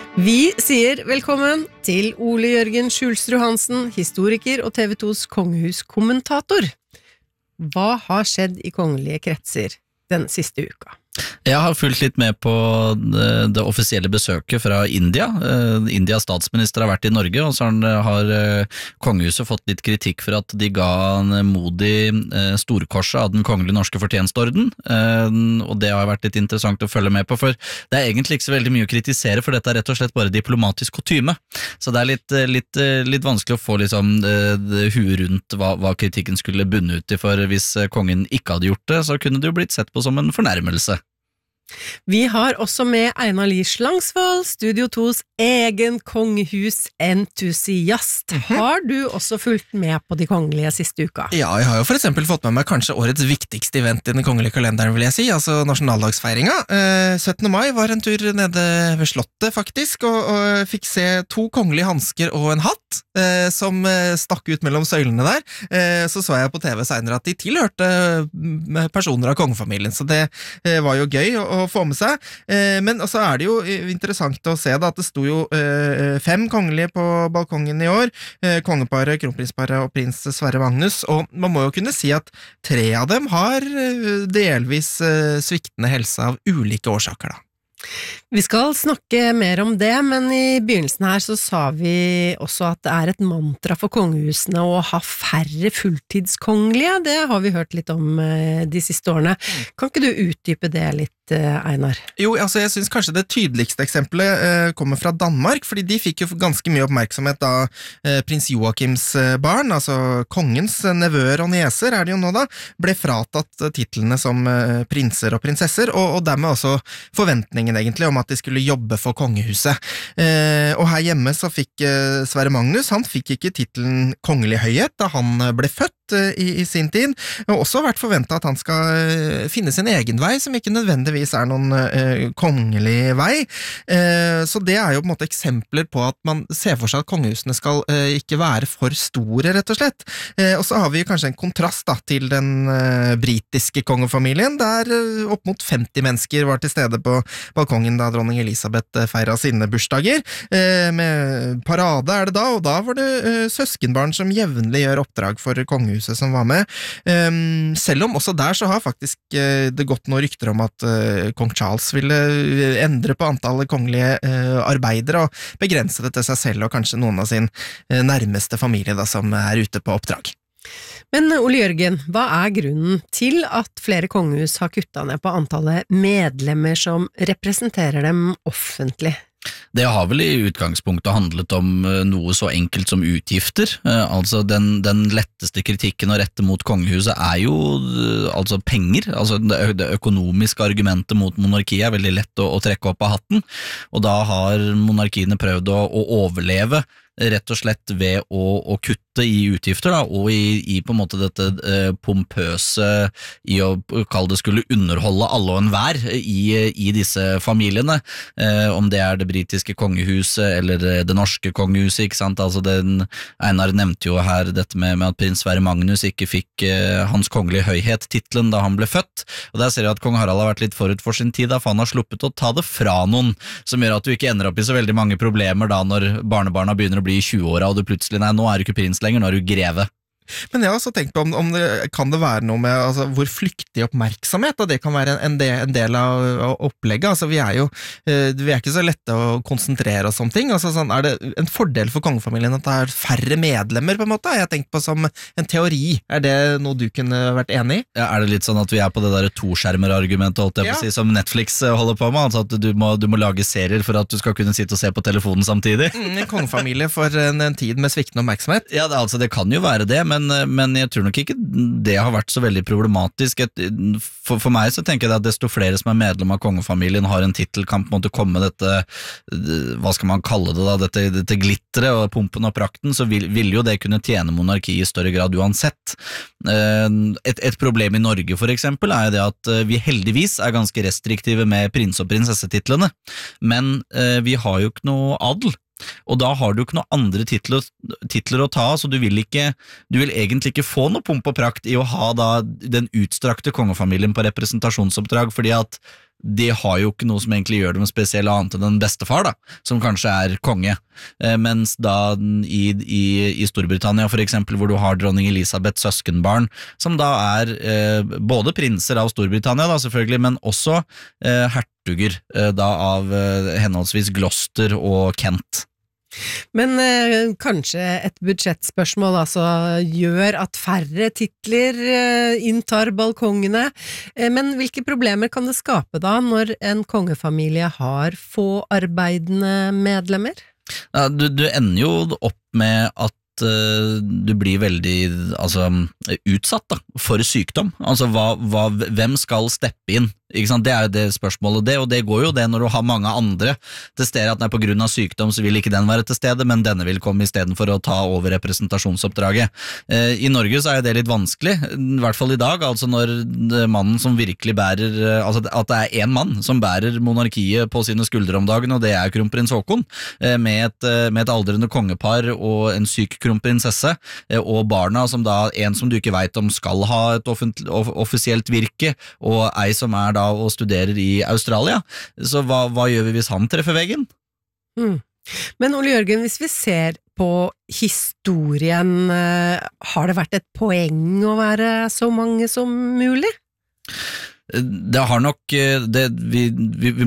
Vi sier velkommen til Ole Jørgen Skjulsrud Hansen, historiker og TV 2s kongehuskommentator. Hva har skjedd i kongelige kretser den siste uka? Jeg har fulgt litt med på det offisielle besøket fra India. Indias statsminister har vært i Norge, og så har kongehuset fått litt kritikk for at de ga en modig storkorset av den kongelige norske fortjenstorden, og det har vært litt interessant å følge med på, for det er egentlig ikke så veldig mye å kritisere, for dette er rett og slett bare diplomatisk kutyme. Så det er litt vanskelig å få liksom, huet rundt hva kritikken skulle bunne ut i, for hvis kongen ikke hadde gjort det, så kunne det jo blitt sett på som en fornærmelse. Vi har også med Einar Lie Slangsvold, Studio 2s egen kongehusentusiast. Har du også fulgt med på de kongelige siste uka? Ja, jeg har jo for eksempel fått med meg kanskje årets viktigste event i den kongelige kalenderen, vil jeg si, altså nasjonaldagsfeiringa. 17. mai var en tur nede ved Slottet, faktisk, og fikk se 2 kongelige hansker og en hatt, som stakk ut mellom søylene der. Så jeg på TV senere at de tilhørte personer av kongefamilien, så det var jo gøy å få med seg, men så det jo interessant å se da, at det sto jo 5 kongelige på balkongen i år, kongeparet, kronprinsparet og prins Sverre Magnus, og man må jo kunne si at 3 av dem har delvis sviktende helse av ulike årsaker da. Vi skal snakke mer om det, men i begynnelsen her så sa vi også at det et mantra for kongehusene å ha færre fulltidskongelige. Det har vi hørt litt om de siste årene. Kan ikke du utdype det litt, Einar? Jo, altså jeg synes kanskje det tydeligste eksempelet kommer fra Danmark, fordi de fikk jo ganske mye oppmerksomhet da prins Joachims barn, altså kongens nevøer og nieser det jo nå da, ble fratatt titlene som prinser og prinsesser, og dermed også forventningen egentlig om at de skulle jobbe for kongehuset. Og her hjemme så fikk Sverre Magnus, han fikk ikke titlen kongelig høyhet da han ble født i sin tid, og også vært forventet at han skal finne sin egen vei, som ikke nødvendigvis noen kongelig vei. Så det jo på en måte eksempler på at man ser for seg at kongehusene skal ikke være for store, rett og slett. Og så har vi kanskje en kontrast da, til den britiske kongefamilien, der opp mot 50 mennesker var til stede på balkongen da dronning Elisabeth feiret sine bursdager. Med parade det da, og da var det søskenbarn som jevnlig gjør oppdrag for kongehuset som var med. Selv om også der så har faktisk det gått noen rykter om at kong Charles ville endre på antallet kongelige arbeidere og begrense det til seg selv og kanskje noen av sin nærmeste familie da, som ute på oppdrag. Men Ole Jørgen, hva grunnen til at flere kongehus har kuttet ned på antallet medlemmer som representerer dem offentlig? Det har vel i utgangspunktet handlet om noe så enkelt som utgifter. Altså den letteste kritikken å rette mot kongehuset jo altså penger. Altså det økonomiske argumentet mot monarkiet veldig lett å trekke opp av hatten, og da har monarkiene prøvd å overleve rett og slett ved å kutte i utgifter da, og i på en måte dette pompøse i å kalle det skulle underholde alle og enhver i disse familiene, om det det britiske kongehuset eller det norske kongehuset, ikke sant? Altså Einar nevnte jo her dette med at prins Sverre Magnus ikke fikk hans kongelige høyhet titlen da han ble født, og der ser jeg at kong Harald har vært litt forut for sin tid da, for han har sluppet å ta det fra noen, som gjør at du ikke ender opp i så veldig mange problemer da når barnebarna begynner å bli i 20-åra, og du plutselig, nå du ikke prins lenger, nå du greve. Men jeg har også tenkt på om det kan det være noe med altså, hvor flyktig oppmerksomhet, og det kan være en del av opplegget. Altså, vi ikke så lette å konsentrere oss om ting. Altså, sånn, det en fordel for kongefamilien at det færre medlemmer, på en måte? Jeg har tenkt på som en teori. Det noe du kunne vært enig i? Ja, det litt sånn at vi på det der toskjermer-argumentet, holdt jeg på å si, som Netflix holder på med, altså at du må lage serier for at du skal kunne sitte og se på telefonen samtidig? En kongefamilie for en tid med sviktende oppmerksomhet? Ja, det kan jo være det, men jeg tror nok ikke det har vært så veldig problematisk. For meg så tenker jeg at desto flere som medlem av kongefamilien har en titel, kan på en måte komme dette, hva skal man kalle det da, dette glitteret og pumpen og prakten, så vil jo det kunne tjene monarki i større grad uansett. Et problem i Norge for eksempel det at vi heldigvis ganske restriktive med prins- og prinsessetitlene, men vi har jo ikke noe adel. Og da har du ikke noen andre titler å ta, så du vil egentlig ikke få noe pomp og prakt i å ha da den utstrakte kongefamilien på representasjonsoppdrag, fordi at de har jo ikke noe som egentlig gjør dem spesielle annet enn en bestefar da, som kanskje er konge, mens da i Storbritannia for eksempel, hvor du har dronning Elisabeths søskenbarn, som da er både prinser av Storbritannia da selvfølgelig, men også hertuger da av henholdsvis Gloucester og Kent. Men kanskje et budsjettspørsmål altså gjør at færre titler inntar balkongene, men hvilke problemer kan det skape da når en kongefamilie har få arbeidende medlemmer? Ja, du ender jo opp med at du blir veldig utsatt da, for sykdom. Altså, hvem skal steppe inn? Ikke sant? Det er jo det spørsmålet, og det går jo det når du har mange andre til stede, at på grunn av sykdom så vil ikke den være til stede, men denne vil komme i stedet for å ta over representasjonsoppdraget. I Norge så er det litt vanskelig, i hvert fall i dag, altså når mannen som virkelig bærer, altså at det er en mann som bærer monarkiet på sine skuldre om dagen, og det er kronprins Haakon, med et aldrende kongepar og en syk kronprinsesse, og barna som da, en som du ikke vet om skal ha et offisielt virke, og ei som er da og studerer i Australia. Så hva gjør vi hvis han treffer veggen? Men Ole Jørgen, hvis vi ser på historien, har det vært et poeng å være så mange som mulig? Det har nok vi